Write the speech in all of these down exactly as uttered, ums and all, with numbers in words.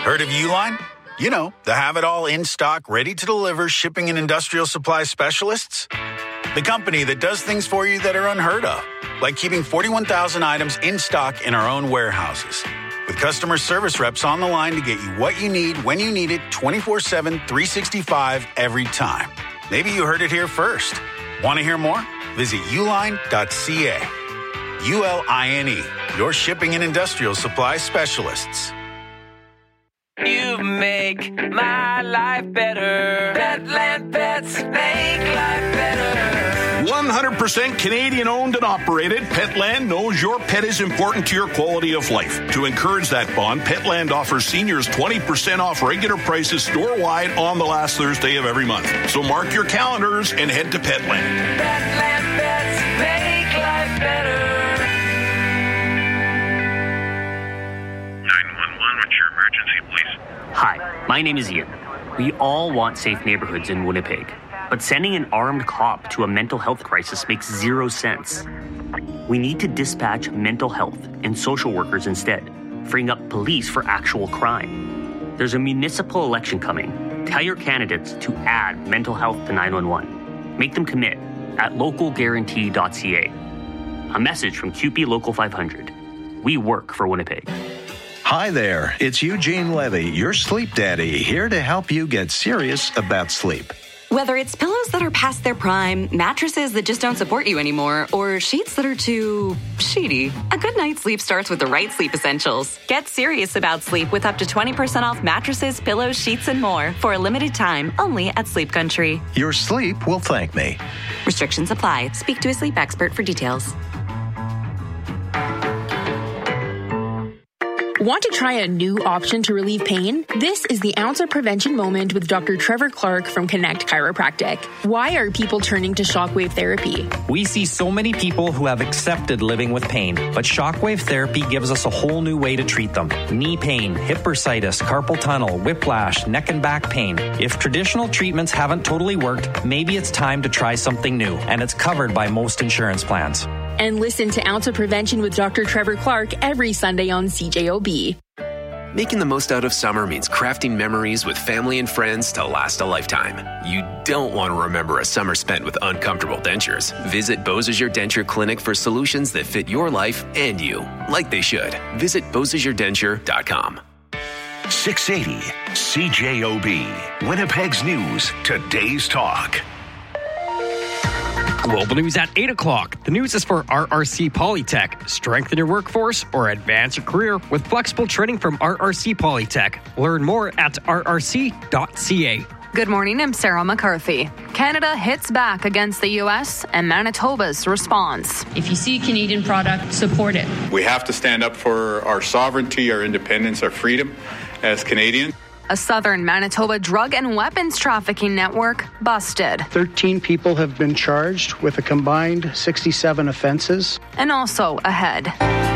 Heard of Uline? You know, the have-it-all in-stock, ready-to-deliver shipping and industrial supply specialists. The company that does things for you that are unheard of, like keeping forty-one thousand items in stock in our own warehouses. With customer service reps on the line to get you what you need when you need it twenty-four seven, three sixty-five every time. Maybe you heard it here first. Want to hear more? Visit uline dot c a. U L I N E, your shipping and industrial supply specialists. You make my life better. Petland Pets make life better. one hundred percent Canadian owned and operated, Petland knows your pet is important to your quality of life. To encourage that bond, Petland offers seniors twenty percent off regular prices store-wide on the last Thursday of every month. So mark your calendars and head to Petland. Petland Pets make life better. nine one one, what's your emergency, please? Hi, my name is Ian. We all want safe neighborhoods in Winnipeg, but sending an armed cop to a mental health crisis makes zero sense. We need to dispatch mental health and social workers instead, freeing up police for actual crime. There's a municipal election coming. Tell your candidates to add mental health to nine one one. Make them commit at local guarantee dot c a. A message from Q P Local five hundred. We work for Winnipeg. Hi there, it's Eugene Levy, your sleep daddy, here to help you get serious about sleep. Whether it's pillows that are past their prime, mattresses that just don't support you anymore, or sheets that are too sheety, a good night's sleep starts with the right sleep essentials. Get serious about sleep with up to twenty percent off mattresses, pillows, sheets, and more for a limited time only at Sleep Country. Your sleep will thank me. Restrictions apply. Speak to a sleep expert for details. Want to try a new option to relieve pain? This is the Ounce of Prevention Moment with Doctor Trevor Clark from Connect Chiropractic. Why are people turning to shockwave therapy? We see so many people who have accepted living with pain, but shockwave therapy gives us a whole new way to treat them. Knee pain, hip bursitis, carpal tunnel, whiplash, neck and back pain. If traditional treatments haven't totally worked, maybe it's time to try something new, and it's covered by most insurance plans. And listen to Ounce of Prevention with Doctor Trevor Clark every Sunday on C J O B. Making the most out of summer means crafting memories with family and friends to last a lifetime. You don't want to remember a summer spent with uncomfortable dentures. Visit Beausejour Denture Clinic for solutions that fit your life and you, like they should. Visit Beausejour Denture dot com. six eighty C J O B, Winnipeg's News, today's talk. Global news at eight o'clock. The news is for R R C Polytech. Strengthen your workforce or advance your career with flexible training from R R C Polytech. Learn more at r r c dot c a. Good morning, I'm Sarah McCarthy. Canada hits back against the U S and Manitoba's response. If you see a Canadian product, support it. We have to stand up for our sovereignty, our independence, our freedom as Canadians. A southern Manitoba drug and weapons trafficking network busted. thirteen people have been charged with a combined sixty-seven offenses. And also ahead.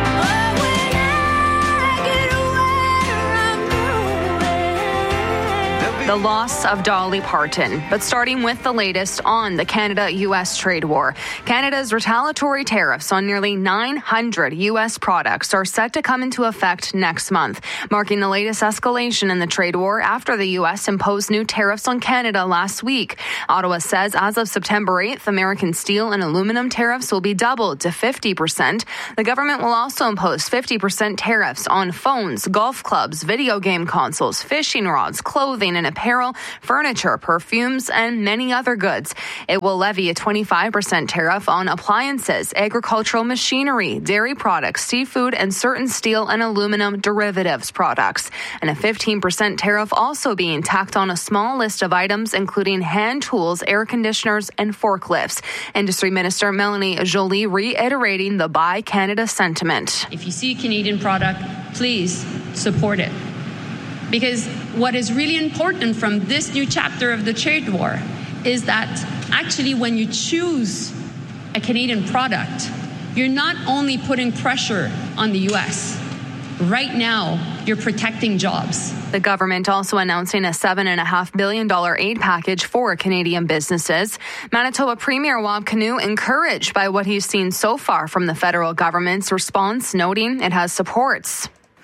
The loss of Dolly Parton. But starting with the latest on the Canada-U S trade war. Canada's retaliatory tariffs on nearly nine hundred U S products are set to come into effect next month, marking the latest escalation in the trade war after the U S imposed new tariffs on Canada last week. Ottawa says as of September eighth, American steel and aluminum tariffs will be doubled to fifty percent. The government will also impose fifty percent tariffs on phones, golf clubs, video game consoles, fishing rods, clothing and apparel, furniture, perfumes, and many other goods. It will levy a twenty-five percent tariff on appliances, agricultural machinery, dairy products, seafood, and certain steel and aluminum derivatives products. And a fifteen percent tariff also being tacked on a small list of items, including hand tools, air conditioners, and forklifts. Industry Minister Melanie Joly reiterating the Buy Canada sentiment. If you see a Canadian product, please support it. Because what is really important from this new chapter of the trade war is that actually when you choose a Canadian product, you're not only putting pressure on the U S. Right now, you're protecting jobs. The government also announcing a seven point five billion dollars aid package for Canadian businesses. Manitoba Premier Wab Kinew encouraged by what he's seen so far from the federal government's response, noting it has supports.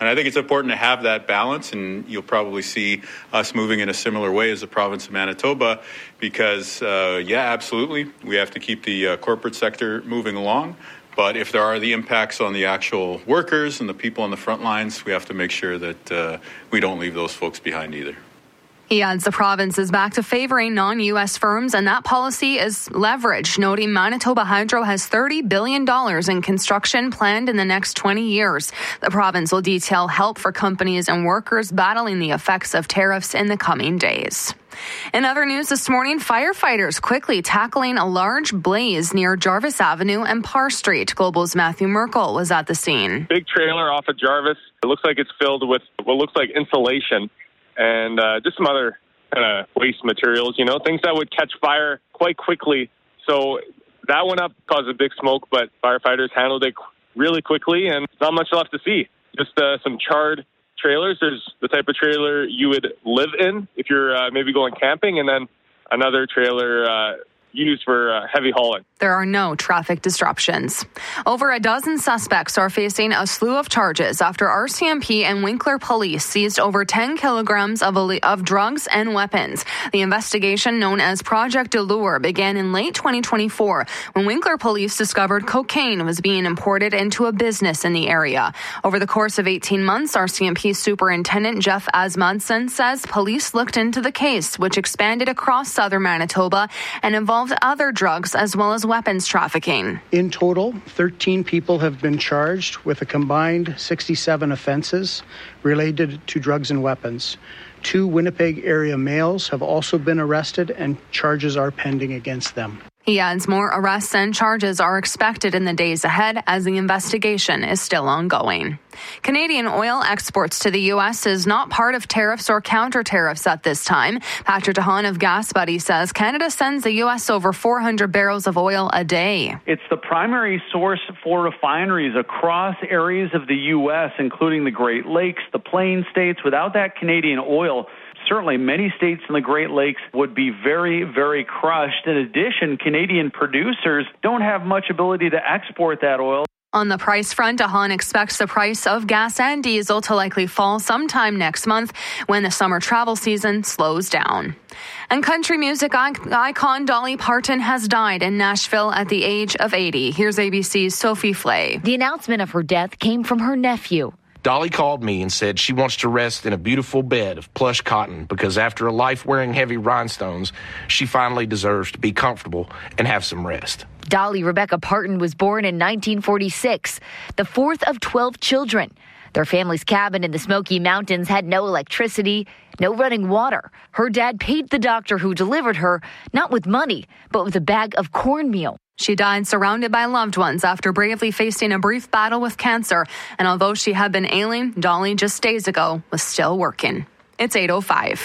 And I think it's important to have that balance, and you'll probably see us moving in a similar way as the province of Manitoba because, uh, yeah, absolutely, we have to keep the uh, corporate sector moving along. But if there are the impacts on the actual workers and the people on the front lines, we have to make sure that uh, we don't leave those folks behind either. He adds the province is back to favoring non-U S firms, and that policy is leveraged, noting Manitoba Hydro has thirty billion dollars in construction planned in the next twenty years. The province will detail help for companies and workers battling the effects of tariffs in the coming days. In other news this morning, firefighters quickly tackling a large blaze near Jarvis Avenue and Parr Street. Global's Matthew Merkel was at the scene. Big trailer off of Jarvis. It looks like it's filled with what looks like insulation and uh, just some other kind of waste materials, you know, things that would catch fire quite quickly. So that went up, caused a big smoke, but firefighters handled it really quickly, and not much left to see. Just uh, some charred trailers. There's the type of trailer you would live in if you're uh, maybe going camping, and then another trailer uh, used for uh, heavy hauling. There are no traffic disruptions. Over a dozen suspects are facing a slew of charges after R C M P and Winkler police seized over ten kilograms of, of drugs and weapons. The investigation, known as Project Allure, began in late twenty twenty-four when Winkler police discovered cocaine was being imported into a business in the area. Over the course of eighteen months, R C M P Superintendent Jeff Asmundson says police looked into the case, which expanded across southern Manitoba and involved other drugs as well as weapons trafficking. In total, thirteen people have been charged with a combined sixty-seven offenses related to drugs and weapons. Two Winnipeg area males have also been arrested, and charges are pending against them. He adds more arrests and charges are expected in the days ahead as the investigation is still ongoing. Canadian oil exports to the U S is not part of tariffs or counter tariffs at this time. Patrick DeHaan of Gas Buddy says Canada sends the U S over four hundred barrels of oil a day. It's the primary source for refineries across areas of the U S, including the Great Lakes, the Plain States. Without that Canadian oil, certainly many states in the Great Lakes would be very, very crushed. In addition, Canadian producers don't have much ability to export that oil. On the price front, DeHaan expects the price of gas and diesel to likely fall sometime next month when the summer travel season slows down. And country music icon Dolly Parton has died in Nashville at the age of eighty. Here's A B C's Sophie Flay. The announcement of her death came from her nephew. Dolly called me and said she wants to rest in a beautiful bed of plush cotton because after a life wearing heavy rhinestones, she finally deserves to be comfortable and have some rest. Dolly Rebecca Parton was born in nineteen forty-six, the fourth of twelve children. Their family's cabin in the Smoky Mountains had no electricity, no running water. Her dad paid the doctor who delivered her, not with money, but with a bag of cornmeal. She died surrounded by loved ones after bravely facing a brief battle with cancer. And although she had been ailing, Dolly just days ago was still working. It's eight oh five.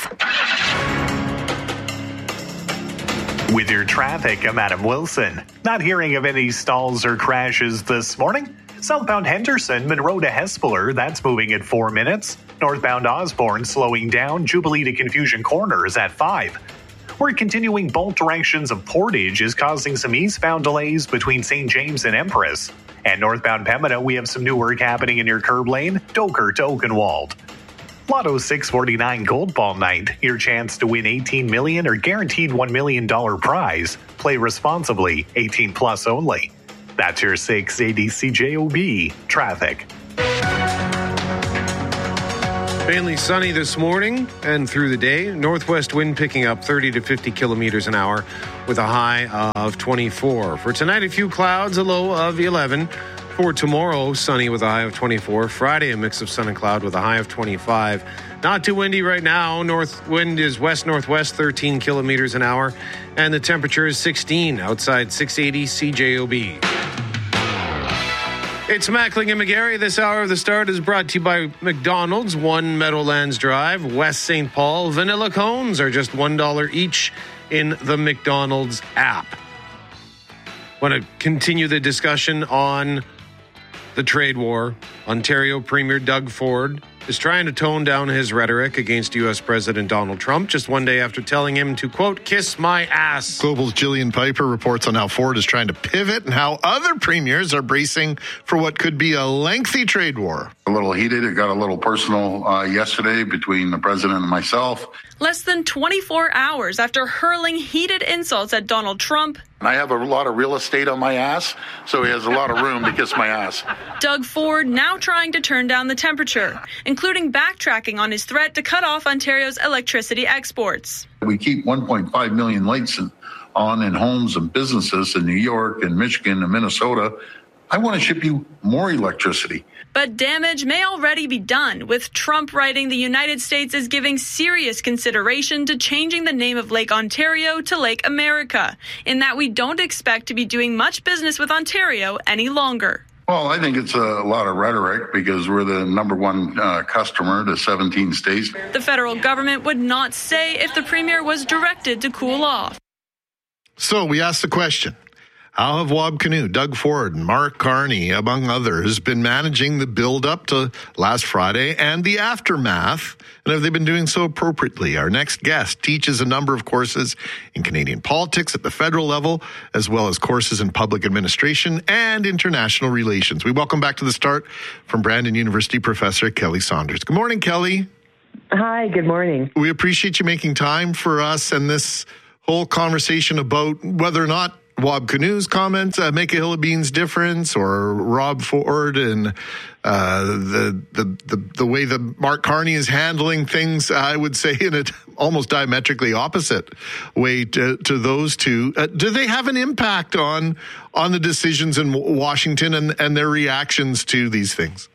With your traffic, I'm Adam Wilson. Not hearing of any stalls or crashes this morning. Southbound Henderson, Monroe to Hespeler, that's moving at four minutes. Northbound Osborne slowing down. Jubilee to Confusion Corners at five. We're continuing both directions of Portage is causing some eastbound delays between Saint James and Empress. And northbound Pembina, we have some new work happening in your curb lane, Doker to Oakenwald. Lotto six forty-nine Gold Ball Night, your chance to win eighteen million dollars or guaranteed one million dollars prize. Play responsibly, eighteen plus only. That's your six eighty C J O B traffic. Mainly sunny this morning and through the day. Northwest wind picking up thirty to fifty kilometers an hour with a high of twenty-four. For tonight, a few clouds, a low of eleven. For tomorrow, sunny with a high of twenty-four. Friday, a mix of sun and cloud with a high of twenty-five. Not too windy right now. North wind is west-northwest, thirteen kilometers an hour. And the temperature is sixteen outside six eighty C J O B. It's Mackling and McGarry. This hour of the start is brought to you by McDonald's, one Meadowlands Drive, West Saint Paul. Vanilla cones are just one dollar each in the McDonald's app. Want to continue the discussion on the trade war. Ontario Premier Doug Ford is trying to tone down his rhetoric against U S President Donald Trump just one day after telling him to, quote, kiss my ass. Global's Jillian Piper reports on how Ford is trying to pivot and how other premiers are bracing for what could be a lengthy trade war. A little heated. It got a little personal uh, yesterday between the president and myself. Less than twenty-four hours after hurling heated insults at Donald Trump, I have a lot of real estate on my ass, so he has a lot of room to kiss my ass. Doug Ford now trying to turn down the temperature, including backtracking on his threat to cut off Ontario's electricity exports. We keep one point five million lights in, on in homes and businesses in New York and Michigan and Minnesota. I want to ship you more electricity. But damage may already be done, with Trump writing the United States is giving serious consideration to changing the name of Lake Ontario to Lake America, in that we don't expect to be doing much business with Ontario any longer. Well, I think it's a lot of rhetoric because we're the number one uh, customer to seventeen states. The federal government would not say if the premier was directed to cool off. So we asked the question. How have Wab Kinew, Doug Ford, and Mark Carney, among others, been managing the build-up to last Friday and the aftermath? And have they been doing so appropriately? Our next guest teaches a number of courses in Canadian politics at the federal level, as well as courses in public administration and international relations. We welcome back to the start from Brandon University professor Kelly Saunders. Good morning, Kelly. Hi, good morning. We appreciate you making time for us and this whole conversation about whether or not Wab Kinew's comments uh, make a hill of beans difference, or Rob Ford and uh, the, the the the way that Mark Carney is handling things, I would say in a almost diametrically opposite way to, to those two. Uh, do they have an impact on on the decisions in Washington and, and their reactions to these things?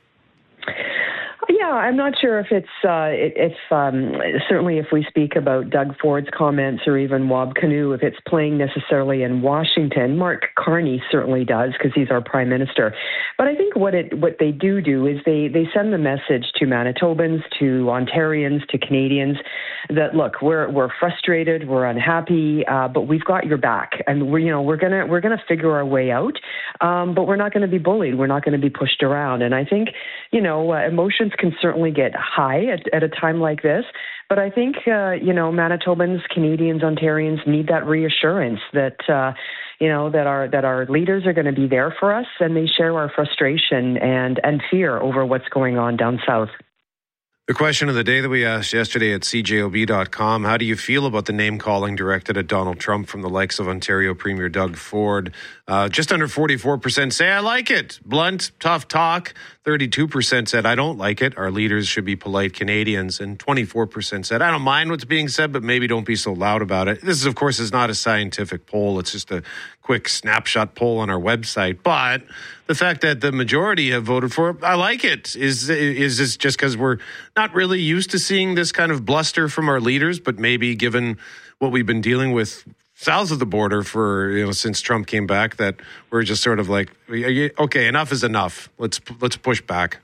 Yeah, I'm not sure if it's, uh, if um, certainly if we speak about Doug Ford's comments or even Wab Kinew, if it's playing necessarily in Washington. Mark Carney certainly does because he's our prime minister. But I think what it what they do do is they, they send the message to Manitobans, to Ontarians, to Canadians that, look, we're we're frustrated, we're unhappy, uh, but we've got your back, and we're you know we're gonna we're gonna figure our way out, um, but we're not going to be bullied, we're not going to be pushed around. And I think you know uh, emotions can certainly get high at, at a time like this. But I think, uh, you know, Manitobans, Canadians, Ontarians need that reassurance that, uh, you know, that our that our leaders are going to be there for us, and they share our frustration and, and fear over what's going on down south. The question of the day that we asked yesterday at C J O B dot com, how do you feel about the name-calling directed at Donald Trump from the likes of Ontario Premier Doug Ford? Uh, just under forty-four percent say, I like it. Blunt, tough talk. thirty-two percent said, I don't like it. Our leaders should be polite Canadians. And twenty-four percent said, I don't mind what's being said, but maybe don't be so loud about it. This, is, of course, is not a scientific poll. It's just a quick snapshot poll on our website. But the fact that the majority have voted for it, I like it. Is, is this just because we're not really used to seeing this kind of bluster from our leaders, but maybe given what we've been dealing with south of the border for, you know, since Trump came back, that we're just sort of like, okay, enough is enough. Let's let's push back.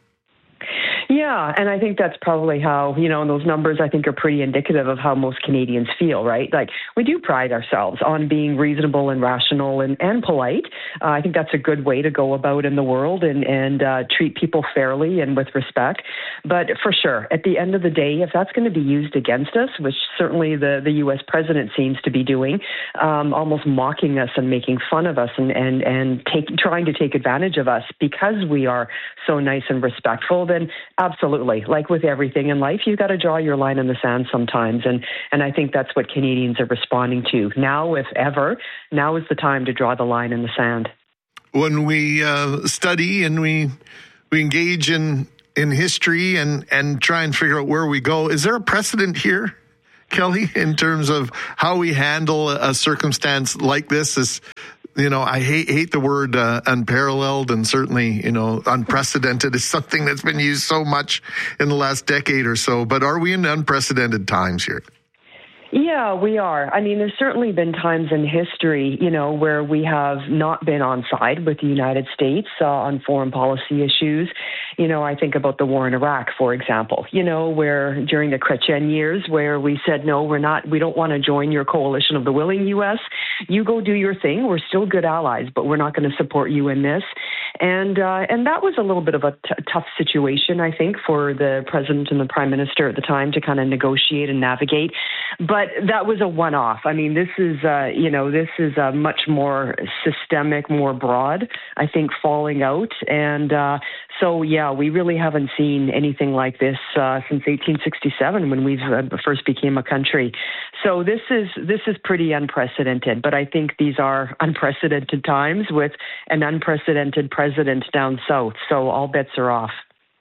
Yeah, and I think that's probably how, you know, and those numbers I think are pretty indicative of how most Canadians feel, right? Like, we do pride ourselves on being reasonable and rational and, and polite. Uh, I think that's a good way to go about in the world and, and uh, treat people fairly and with respect. But for sure, at the end of the day, if that's going to be used against us, which certainly the, the U S president seems to be doing, um, almost mocking us and making fun of us and, and, and take, trying to take advantage of us because we are so nice and respectful, then absolutely. Like with everything in life, you've got to draw your line in the sand sometimes. And, and I think that's what Canadians are responding to. Now, if ever, now is the time to draw the line in the sand. When we uh, study and we we engage in, in history and, and try and figure out where we go, is there a precedent here, Kelly, in terms of how we handle a circumstance like this? Is You know, I hate hate the word uh, unparalleled, and certainly, you know, unprecedented is something that's been used so much in the last decade or so. But are we in unprecedented times here? Yeah, we are. I mean, there's certainly been times in history, you know, where we have not been on side with the United States uh, on foreign policy issues. You know, I think about the war in Iraq, for example, you know, where during the Chrétien years, where we said, no, we're not, we don't want to join your coalition of the willing U S. You go do your thing. We're still good allies, but we're not going to support you in this. And uh, and that was a little bit of a t- tough situation, I think, for the president and the prime minister at the time to kind of negotiate and navigate. But that was a one-off. I mean, this is, uh, you know, this is a much more systemic, more broad, I think, falling out. And uh, so, yeah, we really haven't seen anything like this uh, since eighteen sixty-seven when we uh, first became a country. So this is this is pretty unprecedented. But I think these are unprecedented times with an unprecedented president down south. So all bets are off.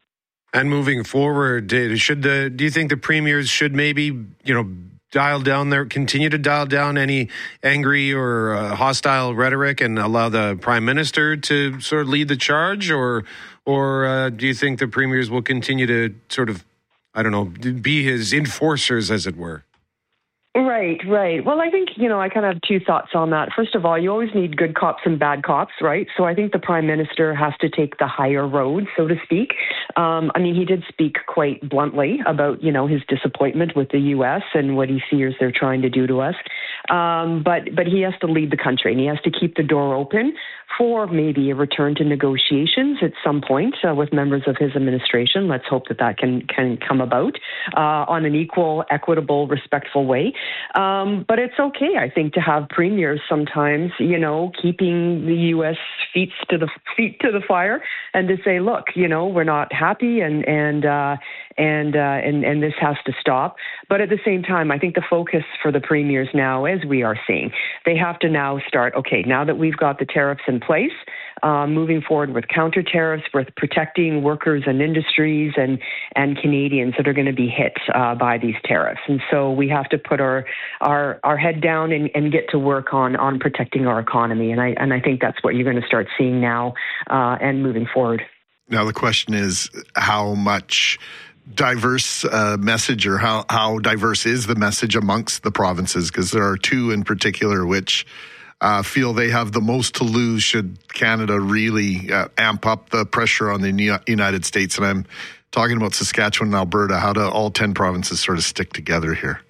And moving forward, should the do you think the premiers should maybe, you know, dial down their, continue to dial down any angry or uh, hostile rhetoric and allow the prime minister to sort of lead the charge, or or uh, do you think the premiers will continue to sort of, I don't know, be his enforcers, as it were? Right, right. Well, I think, you know, I kind of have two thoughts on that. First of all, you always need good cops and bad cops, right? So I think the prime minister has to take the higher road, so to speak. Um, I mean, he did speak quite bluntly about, you know, his disappointment with the U S and what he fears they're trying to do to us. Um, but but he has to lead the country, and he has to keep the door open for maybe a return to negotiations at some point uh, with members of his administration. Let's hope that that can, can come about uh, on an equal, equitable, respectful way. Um, but it's okay, I think, to have premiers sometimes, you know, keeping the U S feet to the feet to the fire, and to say, look, you know, we're not happy, and and uh, and uh, and and this has to stop. But at the same time, I think the focus for the premiers now, as we are seeing, they have to now start. Okay, now that we've got the tariffs in place, uh, moving forward with counter tariffs, with protecting workers and industries and and Canadians that are going to be hit uh, by these tariffs. And so we have to put our our our head down and, and get to work on on protecting our economy. And I and I think that's what you're going to start seeing now uh, and moving forward. Now the question is how much diverse uh, message, or how, how diverse is the message amongst the provinces? Because there are two in particular which uh, feel they have the most to lose should Canada really uh, amp up the pressure on the United States. And I'm talking about Saskatchewan and Alberta. How do all ten provinces sort of stick together here?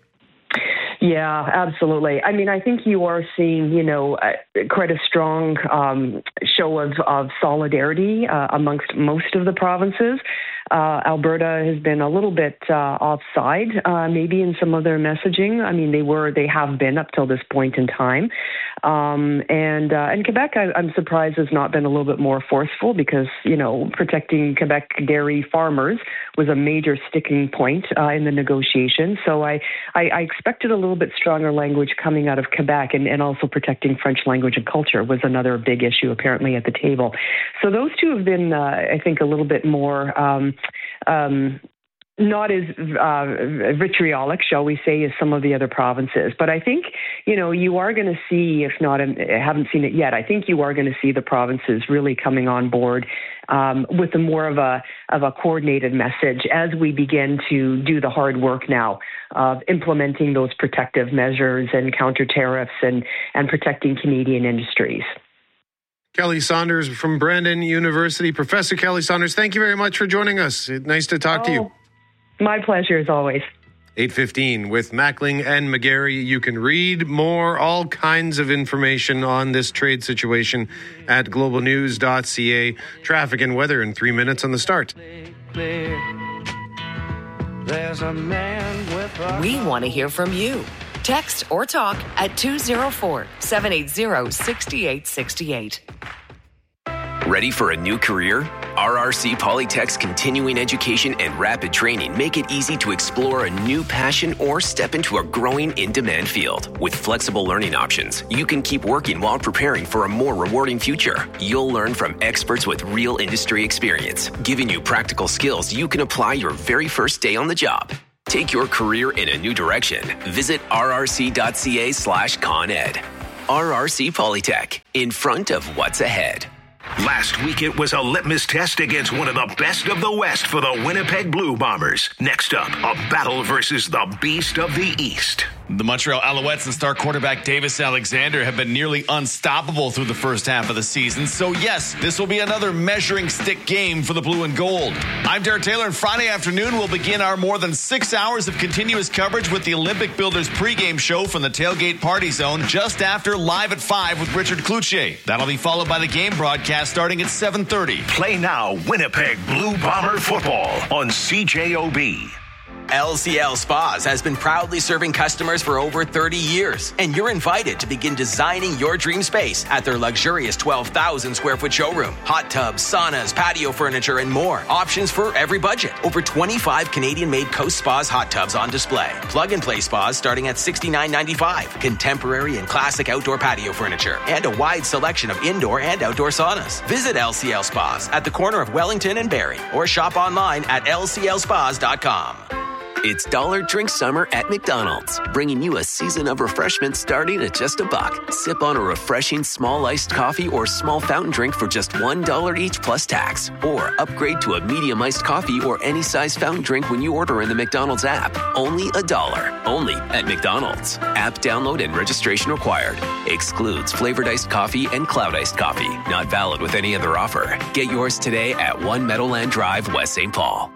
Yeah, absolutely. I mean, I think you are seeing, you know, uh, quite a strong um, show of, of solidarity uh, amongst most of the provinces. Uh, Alberta has been a little bit uh, offside, uh, maybe in some of their messaging. I mean, they were, they have been up till this point in time. Um, and uh, and Quebec, I, I'm surprised, has not been a little bit more forceful, because, you know, protecting Quebec dairy farmers was a major sticking point uh, in the negotiations. So I, I, I expected a little bit stronger language coming out of Quebec, and, and also protecting French language and culture was another big issue apparently at the table. So those two have been, uh, I think, a little bit more um, um, not as uh, vitriolic, shall we say, as some of the other provinces. But I think, you know, you are going to see, if not, I haven't seen it yet, I think you are going to see the provinces really coming on board um, with a more of a of a coordinated message as we begin to do the hard work now of implementing those protective measures and counter tariffs and, and protecting Canadian industries. Kelly Saunders from Brandon University. Professor Kelly Saunders, thank you very much for joining us. Nice to talk oh, to you. My pleasure, as always. eight fifteen with Mackling and McGarry. You can read more, all kinds of information on this trade situation at global news dot c a. Traffic and weather in three minutes on the start. There's a man with a we want to hear from you. Text or talk at two oh four, seven eight zero, six eight six eight. Ready for a new career? R R C Polytech's continuing education and rapid training make it easy to explore a new passion or step into a growing in-demand field. With flexible learning options, you can keep working while preparing for a more rewarding future. You'll learn from experts with real industry experience, giving you practical skills you can apply your very first day on the job. Take your career in a new direction. Visit rrc.ca slash ConEd. R R C Polytech, in front of what's ahead. Last week, it was a litmus test against one of the best of the West for the Winnipeg Blue Bombers. Next up, a battle versus the Beast of the East. The Montreal Alouettes and star quarterback Davis Alexander have been nearly unstoppable through the first half of the season. So yes, this will be another measuring stick game for the blue and gold. I'm Derek Taylor, and Friday afternoon we'll begin our more than six hours of continuous coverage with the Olympic Builders pregame show from the Tailgate Party Zone just after Live at five with Richard Cloutier. That'll be followed by the game broadcast starting at seven thirty. Play now Winnipeg Blue Bomber football on C J O B. L C L Spas has been proudly serving customers for over thirty years, and you're invited to begin designing your dream space at their luxurious twelve thousand square foot showroom. Hot tubs, saunas, patio furniture, and more. Options for every budget. Over twenty-five Canadian-made Coast Spas hot tubs on display. Plug-and-play spas starting at sixty-nine ninety-five. Contemporary and classic outdoor patio furniture, and a wide selection of indoor and outdoor saunas. Visit L C L Spas at the corner of Wellington and Barrie, or shop online at L C L spas dot com. It's Dollar Drink Summer at McDonald's, bringing you a season of refreshment starting at just a buck. Sip on a refreshing small iced coffee or small fountain drink for just one dollar each plus tax. Or upgrade to a medium iced coffee or any size fountain drink when you order in the McDonald's app. Only a dollar. Only at McDonald's. App download and registration required. Excludes flavored iced coffee and cloud iced coffee. Not valid with any other offer. Get yours today at One Meadowland Drive, West Saint Paul.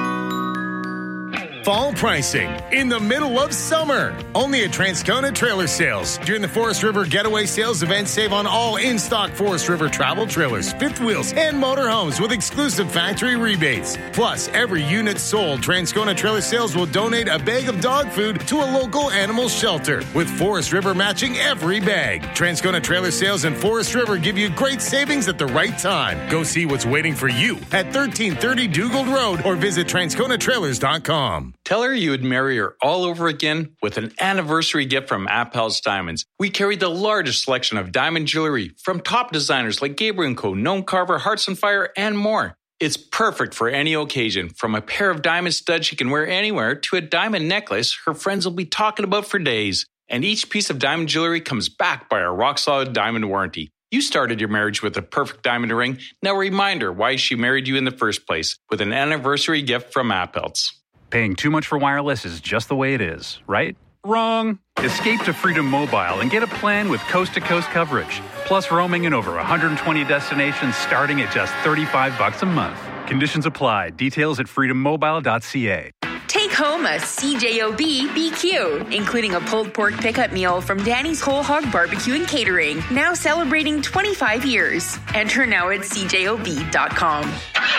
Fall pricing in the middle of summer. Only at Transcona Trailer Sales. During the Forest River Getaway Sales event, save on all in-stock Forest River travel trailers, fifth wheels, and motorhomes with exclusive factory rebates. Plus, every unit sold, Transcona Trailer Sales will donate a bag of dog food to a local animal shelter, with Forest River matching every bag. Transcona Trailer Sales and Forest River give you great savings at the right time. Go see what's waiting for you at thirteen thirty Dugald Road or visit transcona trailers dot com. Tell her you would marry her all over again with an anniversary gift from Appel's Diamonds. We carry the largest selection of diamond jewelry from top designers like Gabriel and Co., Noam Carver, Hearts on Fire, and more. It's perfect for any occasion, from a pair of diamond studs she can wear anywhere to a diamond necklace her friends will be talking about for days. And each piece of diamond jewelry comes backed by a rock-solid diamond warranty. You started your marriage with a perfect diamond ring. Now remind her why she married you in the first place with an anniversary gift from Appel's. Paying too much for wireless is just the way it is, right? Wrong. Escape to Freedom Mobile and get a plan with coast-to-coast coverage, plus roaming in over one hundred twenty destinations starting at just thirty-five bucks a month. Conditions apply. Details at freedom mobile dot c a. Take home a C J O B B Q, including a pulled pork pickup meal from Danny's Whole Hog Barbecue and Catering, now celebrating twenty-five years. Enter now at c j o b dot com.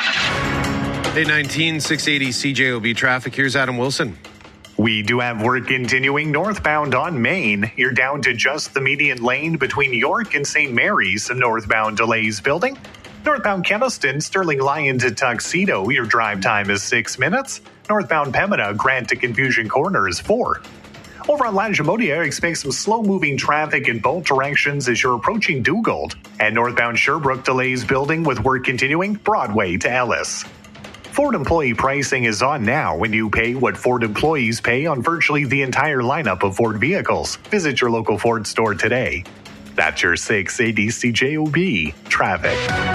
eight nineteen, six eighty C J O B traffic. Here's Adam Wilson. We do have work continuing northbound on Main. You're down to just the median lane between York and Saint Mary's. Some northbound delays building. Northbound Keniston, Sterling Lion to Tuxedo. Your drive time is six minutes. Northbound Pembina, Grant to Confusion Corner is four. Over on Lagimodia, expect some slow-moving traffic in both directions as you're approaching Dugald. And northbound Sherbrooke delays building with work continuing Broadway to Ellis. Ford employee pricing is on now when you pay what Ford employees pay on virtually the entire lineup of Ford vehicles. Visit your local Ford store today. That's your six eighty C J O B traffic.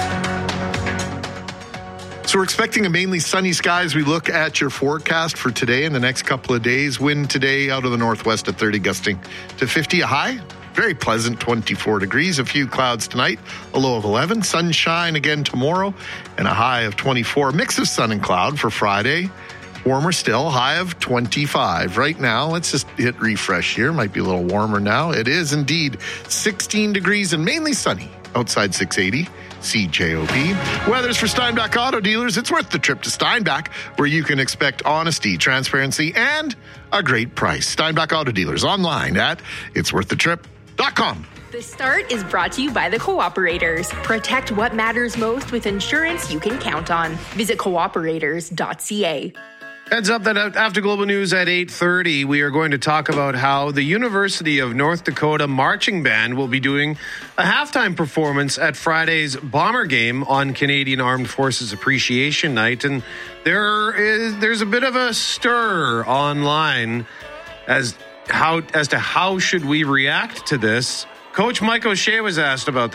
So we're expecting a mainly sunny sky as we look at your forecast for today and the next couple of days. Wind today out of the northwest at thirty, gusting to fifty. A high, very pleasant twenty-four degrees. A few clouds tonight, a low of eleven. Sunshine again tomorrow and a high of twenty-four. Mix of sun and cloud for Friday. Warmer still, high of twenty-five. Right now, let's just hit refresh here. Might be a little warmer now. It is indeed sixteen degrees and mainly sunny outside six eighty. C J O B. Weather's for Steinbach Auto Dealers. It's worth the trip to Steinbach, where you can expect honesty, transparency, and a great price. Steinbach Auto Dealers online at its worth the trip dot com. The Start is brought to you by the Cooperators. Protect what matters most with insurance you can count on. Visit cooperators dot c a. Heads up that after Global News at eight thirty, we are going to talk about how the University of North Dakota Marching Band will be doing a halftime performance at Friday's Bomber game on Canadian Armed Forces Appreciation Night. And there is there's a bit of a stir online as how as to how should we react to this. Coach Mike O'Shea was asked about that.